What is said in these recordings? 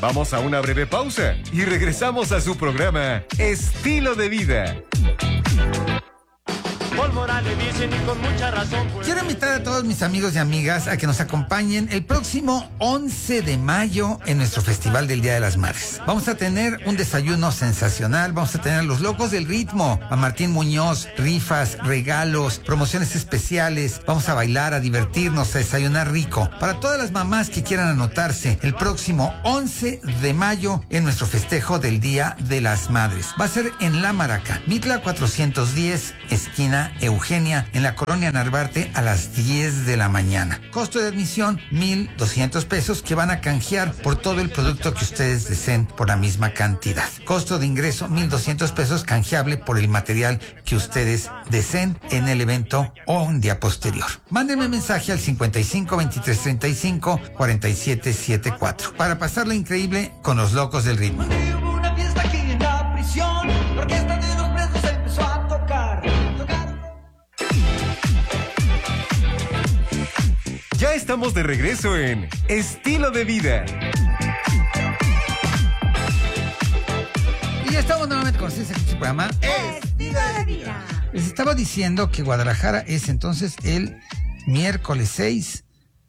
Vamos a una breve pausa y regresamos a su programa Estilo de Vida. Paul Morales dicen y con mucha razón. Quiero invitar a todos mis amigos y amigas a que nos acompañen el próximo 11 de mayo en nuestro Festival del Día de las Madres. Vamos a tener un desayuno sensacional, vamos a tener a los locos del ritmo, a Martín Muñoz, rifas, regalos, promociones especiales, vamos a bailar, a divertirnos, a desayunar rico. Para todas las mamás que quieran anotarse, el próximo 11 de mayo en nuestro festejo del Día de las Madres. Va a ser en La Maraca, Mitla 410, esquina Eugenia, en la colonia Narvarte, a las 10 de la mañana. Costo de admisión, 1,200 pesos, que van a canjear por todo el producto que ustedes deseen por la misma cantidad. Costo de ingreso, 1,200 pesos, canjeable por el material que ustedes deseen en el evento o un día posterior. Mándenme mensaje al 55 23 35 47 74 para pasarla increíble con los locos del ritmo. Hubo una fiesta aquí en la prisión, la orquesta de los presos empezó a tocar. Ya estamos de regreso en Estilo de Vida. Y ya estamos nuevamente con ustedes en este programa Estilo de Vida. Les estaba diciendo que Guadalajara es entonces el miércoles 6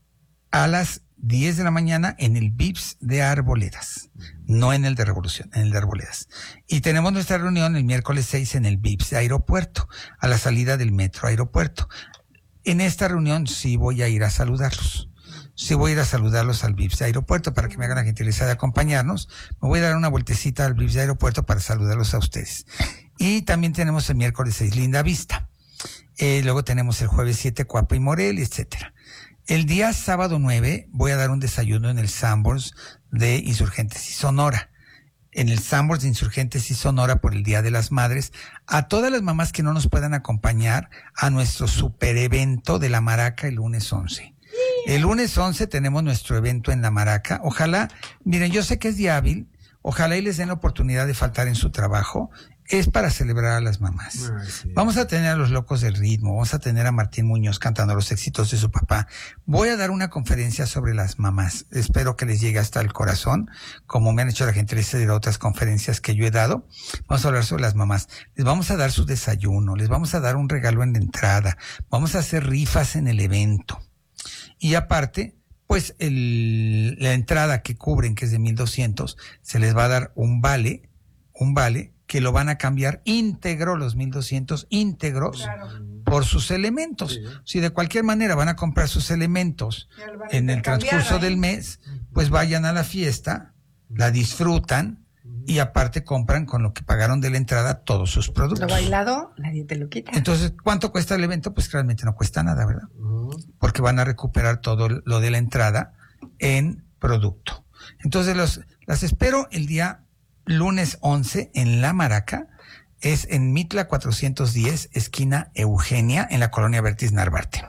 a las 10 de la mañana en el VIPS de Arboledas, no en el de Revolución, en el de Arboledas. Y tenemos nuestra reunión el miércoles 6 en el VIPS de Aeropuerto, a la salida del metro Aeropuerto. En esta reunión sí voy a ir a saludarlos. Sí voy a ir a saludarlos al VIPS de Aeropuerto para que me hagan la gentileza de acompañarnos. Me voy a dar una vueltecita al VIPS de Aeropuerto para saludarlos a ustedes. Y también tenemos el miércoles 6 Linda Vista. Luego tenemos el jueves 7 Coapa y Morelia, etcétera. El día sábado 9 voy a dar un desayuno en el Sanborns de Insurgentes y Sonora. En el Sanborns de Insurgentes y Sonora por el Día de las Madres, a todas las mamás que no nos puedan acompañar a nuestro super evento de La Maraca el lunes 11. El lunes 11 tenemos nuestro evento en La Maraca. Ojalá, miren, yo sé que es día hábil, ojalá y les den la oportunidad de faltar en su trabajo. Es para celebrar a las mamás. Sí. Vamos a tener a los locos del ritmo, vamos a tener a Martín Muñoz cantando los éxitos de su papá. Voy a dar una conferencia sobre las mamás. Espero que les llegue hasta el corazón, como me han hecho la gentileza de otras conferencias que yo he dado. Vamos a hablar sobre las mamás. Les vamos a dar su desayuno, les vamos a dar un regalo en la entrada, vamos a hacer rifas en el evento. Y aparte, pues la entrada que cubren, que es de 1,200, se les va a dar un vale que lo van a cambiar íntegro, los 1,200 íntegros, claro, por sus elementos. Sí. Si de cualquier manera van a comprar sus elementos en el transcurso del mes, pues vayan a la fiesta, la disfrutan y aparte compran con lo que pagaron de la entrada todos sus productos. Lo bailado, nadie te lo quita. Entonces, ¿cuánto cuesta el evento? Pues realmente no cuesta nada, ¿verdad? Porque van a recuperar todo lo de la entrada en producto. Entonces, las espero el día lunes 11 en La Maraca, es en Mitla 410, esquina Eugenia, en la colonia Vertis Narvarte.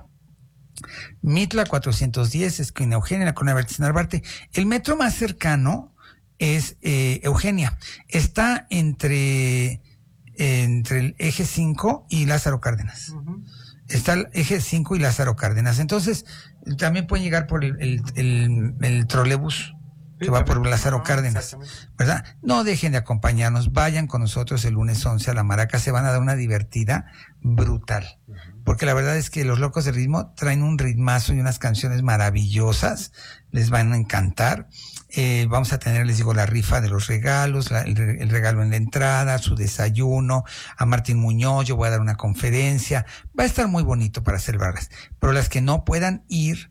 Mitla 410, esquina Eugenia, en la colonia Vertis Narvarte. El metro más cercano es Eugenia. Está entre el eje 5 y Lázaro Cárdenas. Está el eje 5 y Lázaro Cárdenas. Entonces, también pueden llegar por el trolebús que va por Lázaro Cárdenas, ¿verdad? No dejen de acompañarnos, vayan con nosotros el lunes 11 a La Maraca, se van a dar una divertida brutal, porque la verdad es que los locos del ritmo traen un ritmazo y unas canciones maravillosas, les van a encantar. Vamos a tener, les digo, la rifa de los regalos, el regalo en la entrada, su desayuno, a Martín Muñoz, yo voy a dar una conferencia, va a estar muy bonito para celebrarlas, pero las que no puedan ir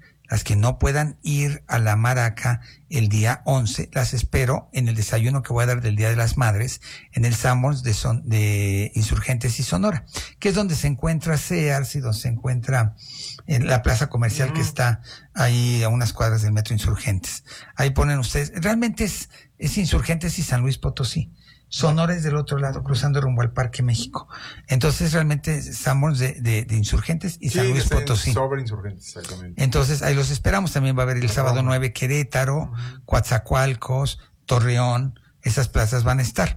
a La Maraca el día 11, las espero en el desayuno que voy a dar del Día de las Madres en el Sanborns de Insurgentes y Sonora, que es donde se encuentra Sears y donde se encuentra en la plaza comercial que está ahí a unas cuadras del metro Insurgentes. Ahí ponen ustedes, realmente es Insurgentes y San Luis Potosí. Sonora es del otro lado, cruzando rumbo al Parque México. Entonces, realmente estamos de Insurgentes y San Luis Potosí. Sobre Insurgentes, exactamente. Entonces, ahí los esperamos. También va a haber el sábado 9 Querétaro, Coatzacoalcos, Torreón. Esas plazas van a estar.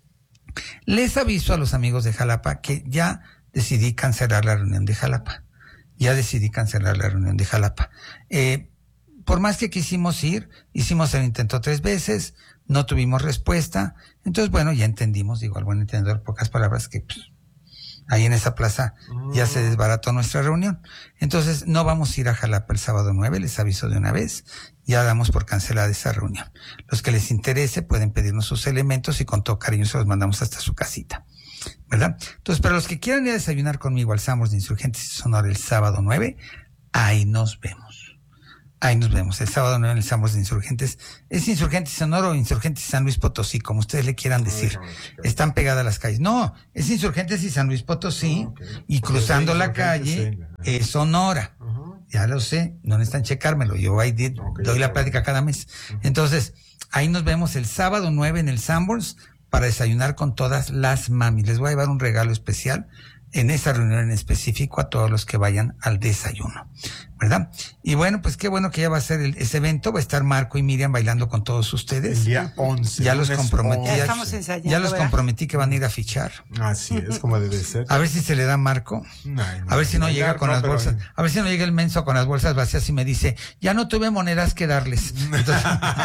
Les aviso a los amigos de Jalapa que ya decidí cancelar la reunión de Jalapa. por más que quisimos ir, hicimos el intento 3 veces, no tuvimos respuesta. Entonces, bueno, ya entendimos, digo, al buen entendedor, pocas palabras, que pues, ahí en esa plaza ya se desbarató nuestra reunión. Entonces, no vamos a ir a Jalapa el sábado 9, les aviso de una vez. Ya damos por cancelada esa reunión. Los que les interese pueden pedirnos sus elementos y con todo cariño se los mandamos hasta su casita, ¿verdad? Entonces, para los que quieran ir a desayunar conmigo al Sambors de Insurgentes y Sonora el sábado 9, ahí nos vemos. Ahí nos vemos. El sábado 9 en el Sambors de Insurgentes. Es Insurgentes Sonora o Insurgentes San Luis Potosí, como ustedes le quieran decir. Están pegadas las calles. No, es Insurgentes y San Luis Potosí. Y cruzando la calle es Sonora. Ya lo sé, no necesitan checármelo. Yo ahí doy la plática cada mes. Entonces, ahí nos vemos el sábado 9 en el Sambors para desayunar con todas las mamis. Les voy a llevar un regalo especial en esa reunión en específico a todos los que vayan al desayuno, ¿verdad? Y bueno, pues qué bueno que ya va a ser ese evento. Va a estar Marco y Miriam bailando con todos ustedes. El día 11. Ya los comprometí. Ya estamos ensayando, Ya los ¿verdad? comprometí que van a ir a fichar. Así es, como debe ser. A ver si se le da a Marco. A ver si no llega con las bolsas. A ver si no llega el menso con las bolsas vacías y me dice, ya no tuve monedas que darles. Entonces,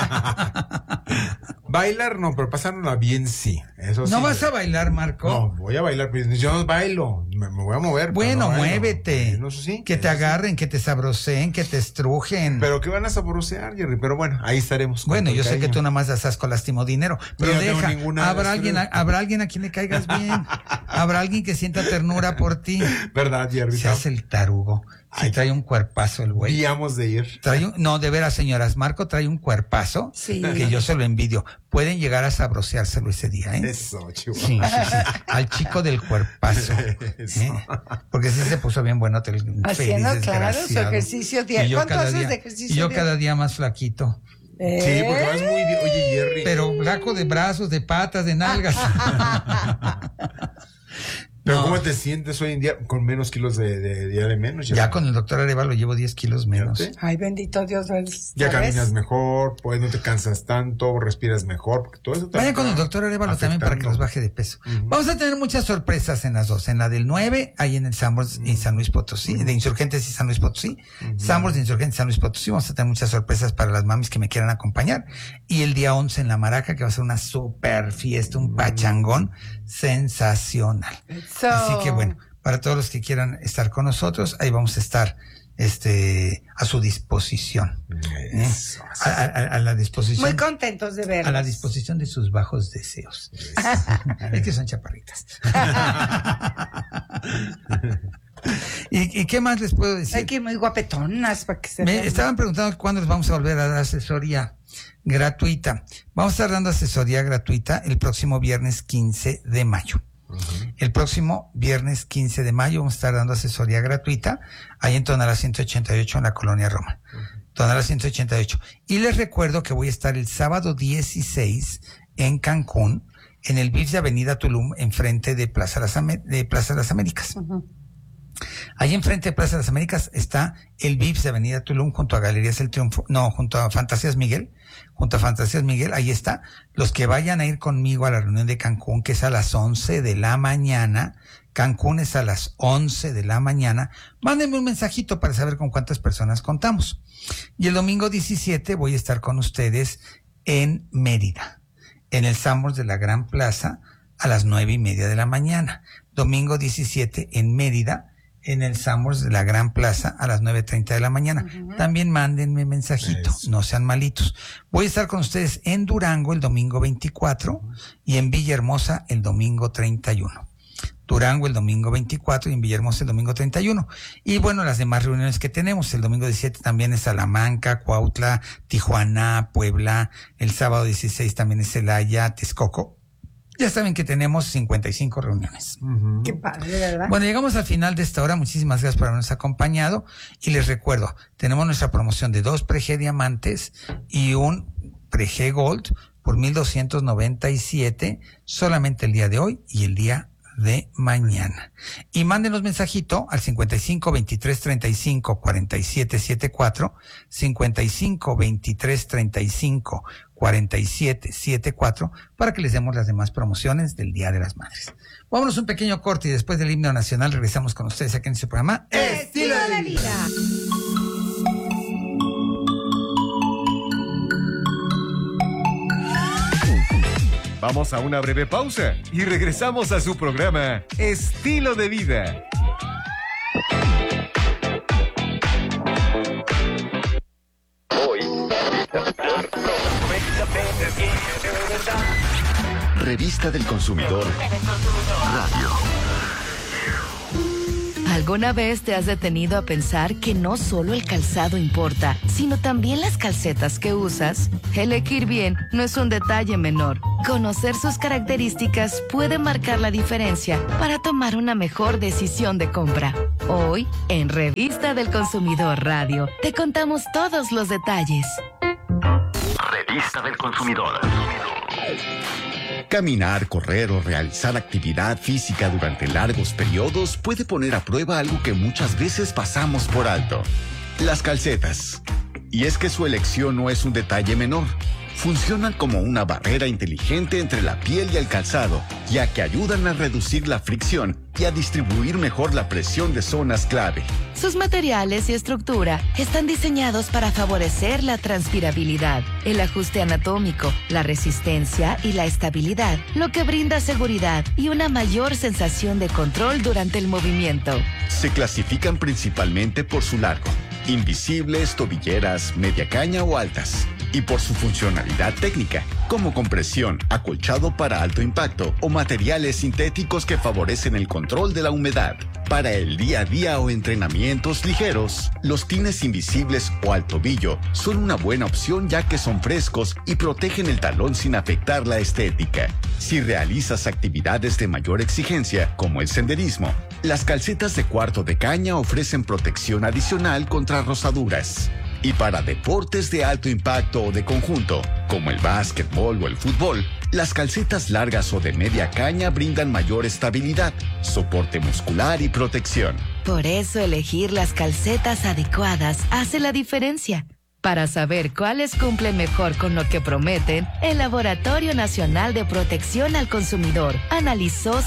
Bailar no, pero pasárnosla bien sí. Eso sí. ¿no vas a bailar, Marco? No, voy a bailar, pues yo no bailo. Me voy a mover. Bueno, pero no bailo. muévete. No, eso sí. Que te eso sí. agarren, que te sabroseen, que te estrujen. Pero que van a sabrosear, Jerry. Pero bueno, ahí estaremos. con Bueno, todo yo el sé que cariño. tú nada más das asco, lastimo dinero, pero Yo no tengo deja, ninguna de habrá las alguien, tres. habrá alguien a quien le caigas bien, habrá alguien que sienta ternura por ti. ¿Verdad, Jerry? Se hace el tarugo, si Ay. trae un cuerpazo el güey. Díamos de ir. No, de veras, señoras, Marco trae un cuerpazo Sí. que yo se lo envidio. Pueden llegar a sabroseárselo ese día, ¿eh? Eso, Chihuahua. Sí, sí, sí. Al chico del cuerpazo. Eso. ¿eh? Porque sí se puso bien bueno. Haciendo, claro, su ejercicio diario. ¿Cuánto haces de ejercicio Y yo diario? cada día más flaquito. Sí, porque vas muy bien. Oye, Jerry. Pero flaco de brazos, de patas, de nalgas. Pero No. ¿cómo te sientes hoy en día con menos kilos de día de menos? Jerry? Ya con el doctor Arevalo llevo 10 kilos menos. Fíjate. Ay, bendito Dios. ¿ves? Ya ¿Sabes? caminas mejor, pues no te cansas tanto, respiras mejor, porque todo eso te Vayan está con el doctor Arevalo también para que los baje de peso. Ujú. Vamos a tener muchas sorpresas en las dos. En la del 9, ahí en el Sambors y San Luis Potosí, de Insurgentes y San Luis Potosí. Sambors de Insurgentes y San Luis Potosí. Vamos a tener muchas sorpresas para las mamis que me quieran acompañar. Y el día 11 en La Maraca, que va a ser una super fiesta, un pachangón sensacional. Eso. Así que bueno, para todos los que quieran estar con nosotros, ahí vamos a estar a su disposición. ¿eh? Eso. A la disposición. Muy contentos de verlos. A la disposición de sus bajos deseos. Es que son chaparritas. ¿Y qué más les puedo decir? Hay que ir muy guapetonas para que se Me vean. estaban preguntando cuándo les vamos a volver a dar asesoría gratuita. Vamos a estar dando asesoría gratuita el próximo viernes 15 de mayo. El próximo viernes 15 de mayo vamos a estar dando asesoría gratuita ahí en Tonalá 188 en la Colonia Roma. Tonalá 188. Y les recuerdo que voy a estar el sábado 16 en Cancún, en el VIPS de Avenida Tulum, enfrente de Plaza de las Américas. Ahí enfrente de Plaza de las Américas está el VIPS de Avenida Tulum junto a Galerías El Triunfo, junto a Fantasías Miguel, ahí está. Los que vayan a ir conmigo a la reunión de Cancún, que es a las 11 de la mañana, Cancún es a las 11 de la mañana, mándenme un mensajito para saber con cuántas personas contamos. Y el domingo 17 voy a estar con ustedes en Mérida, en el Sambors de la Gran Plaza, a las 9:30 de la mañana. Domingo 17 en Mérida, en el Sambors de la Gran Plaza a las 9:30 de la mañana. También mándenme mensajito, no sean malitos. Voy a estar con ustedes en Durango el domingo 24 y en Villahermosa el domingo 31. Durango el domingo 24 y en Villahermosa el domingo 31. Y bueno, las demás reuniones que tenemos, el domingo 17 también es Salamanca, Cuautla, Tijuana, Puebla, el sábado 16 también es Celaya, Texcoco. Ya saben que tenemos 55 reuniones. Qué padre, ¿verdad? Bueno, llegamos al final de esta hora. Muchísimas gracias por habernos acompañado. Y les recuerdo, tenemos nuestra promoción de 2 Pre-G Diamantes y un Pre-G Gold por 1,297 solamente el día de hoy y el día de mañana. Y mándenos mensajito al 55 23 35 47 74, 55 23 35 47 74, para que les demos las demás promociones del Día de las Madres. Vámonos un pequeño corte y después del himno nacional regresamos con ustedes aquí en su programa Estilo de la vida. Vamos a una breve pausa y regresamos a su programa Estilo de Vida. Revista del Consumidor Radio. ¿Alguna vez te has detenido a pensar que no solo el calzado importa, sino también las calcetas que usas? Elegir bien no es un detalle menor. Conocer sus características puede marcar la diferencia para tomar una mejor decisión de compra. Hoy, en Revista del Consumidor Radio, te contamos todos los detalles. Revista del Consumidor. Caminar, correr o realizar actividad física durante largos periodos puede poner a prueba algo que muchas veces pasamos por alto: las calcetas. Y es que su elección no es un detalle menor. Funcionan como una barrera inteligente entre la piel y el calzado, ya que ayudan a reducir la fricción y a distribuir mejor la presión de zonas clave. Sus materiales y estructura están diseñados para favorecer la transpirabilidad, el ajuste anatómico, la resistencia y la estabilidad, lo que brinda seguridad y una mayor sensación de control durante el movimiento. Se clasifican principalmente por su largo: invisibles, tobilleras, media caña o altas. Y por su funcionalidad técnica, como compresión, acolchado para alto impacto o materiales sintéticos que favorecen el control de la humedad. Para el día a día o entrenamientos ligeros, los tines invisibles o al tobillo son una buena opción, ya que son frescos y protegen el talón sin afectar la estética. Si realizas actividades de mayor exigencia, como el senderismo, las calcetas de cuarto de caña ofrecen protección adicional contra rozaduras. Y para deportes de alto impacto o de conjunto, como el básquetbol o el fútbol, las calcetas largas o de media caña brindan mayor estabilidad, soporte muscular y protección. Por eso elegir las calcetas adecuadas hace la diferencia. Para saber cuáles cumplen mejor con lo que prometen, el Laboratorio Nacional de Protección al Consumidor analizó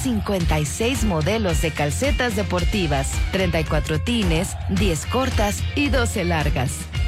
56 modelos de calcetas deportivas, 34 tines, 10 cortas y 12 largas.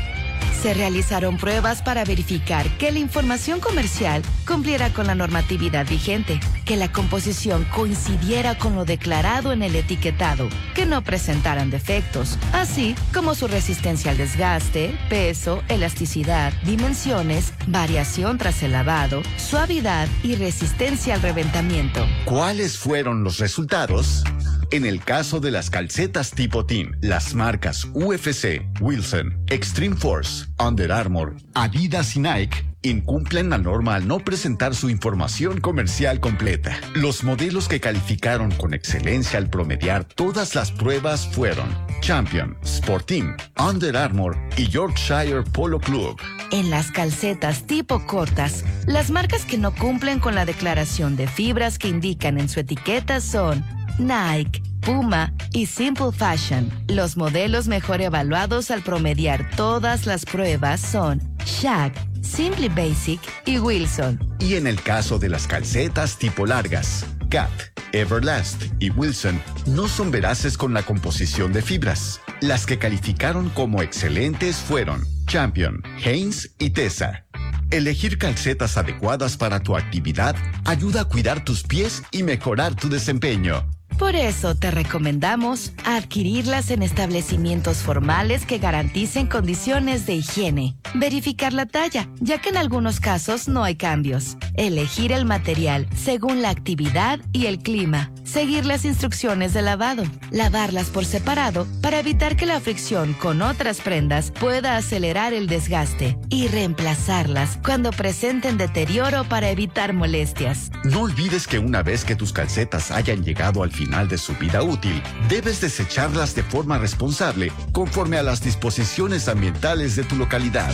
Se realizaron pruebas para verificar que la información comercial cumpliera con la normatividad vigente, que la composición coincidiera con lo declarado en el etiquetado, que no presentaran defectos, así como su resistencia al desgaste, peso, elasticidad, dimensiones, variación tras el lavado, suavidad y resistencia al reventamiento. ¿Cuáles fueron los resultados? En el caso de las calcetas tipo team, las marcas UFC, Wilson, Extreme Force, Under Armour, Adidas y Nike incumplen la norma al no presentar su información comercial completa. Los modelos que calificaron con excelencia al promediar todas las pruebas fueron Champion, Sport Team, Under Armour y Yorkshire Polo Club. En las calcetas tipo cortas, las marcas que no cumplen con la declaración de fibras que indican en su etiqueta son Nike, Puma y Simple Fashion. Los modelos mejor evaluados al promediar todas las pruebas son Shag, Simply Basic y Wilson. Y en el caso de las calcetas tipo largas, Cat, Everlast y Wilson no son veraces con la composición de fibras. Las que calificaron como excelentes fueron Champion, Hanes y Tesa. Elegir calcetas adecuadas para tu actividad ayuda a cuidar tus pies y mejorar tu desempeño. Por eso te recomendamos adquirirlas en establecimientos formales que garanticen condiciones de higiene. Verificar la talla, ya que en algunos casos no hay cambios. Elegir el material según la actividad y el clima. Seguir las instrucciones de lavado. Lavarlas por separado para evitar que la fricción con otras prendas pueda acelerar el desgaste. Y reemplazarlas cuando presenten deterioro para evitar molestias. No olvides que una vez que tus calcetas hayan llegado al final de su vida útil, debes desecharlas de forma responsable conforme a las disposiciones ambientales de tu localidad.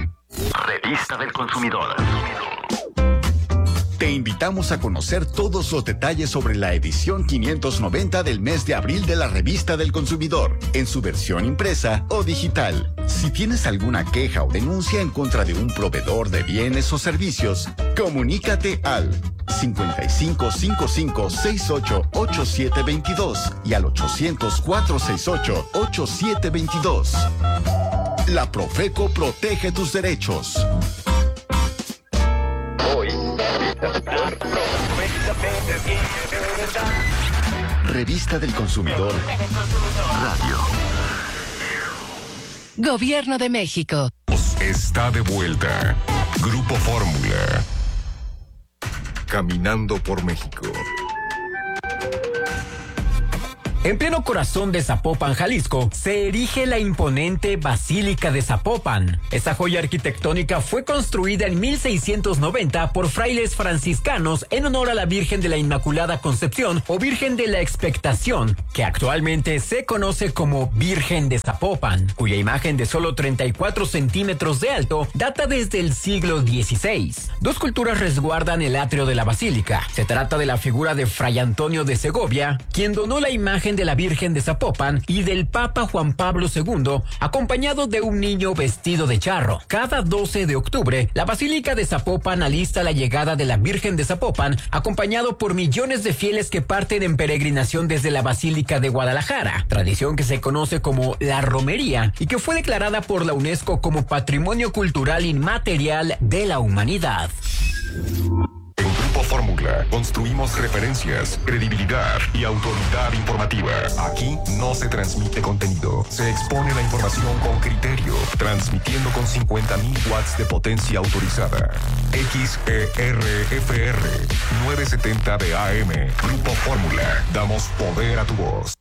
Revista del Consumidor. Te invitamos a conocer todos los detalles sobre la edición 590 del mes de abril de la Revista del Consumidor, en su versión impresa o digital. Si tienes alguna queja o denuncia en contra de un proveedor de bienes o servicios, comunícate al 5555688722 y al 800-468-8722. La Profeco protege tus derechos. Revista del Consumidor. Radio. Gobierno de México. Está de vuelta. Grupo Fórmula. Caminando por México. En pleno corazón de Zapopan, Jalisco, se erige la imponente Basílica de Zapopan. Esta joya arquitectónica fue construida en 1690 por frailes franciscanos en honor a la Virgen de la Inmaculada Concepción o Virgen de la Expectación, que actualmente se conoce como Virgen de Zapopan, cuya imagen de solo 34 centímetros de alto data desde el siglo XVI. Dos esculturas resguardan el atrio de la basílica. Se trata de la figura de Fray Antonio de Segovia, quien donó la imagen de la Virgen de Zapopan, y del Papa Juan Pablo II, acompañado de un niño vestido de charro. Cada 12 de octubre, la Basílica de Zapopan alista la llegada de la Virgen de Zapopan, acompañado por millones de fieles que parten en peregrinación desde la Basílica de Guadalajara, tradición que se conoce como la romería y que fue declarada por la UNESCO como Patrimonio Cultural Inmaterial de la Humanidad. En Grupo Fórmula construimos referencias, credibilidad y autoridad informativa. Aquí no se transmite contenido, se expone la información con criterio, transmitiendo con 50.000 watts de potencia autorizada. XERFR 970 de AM. Grupo Fórmula. Damos poder a tu voz.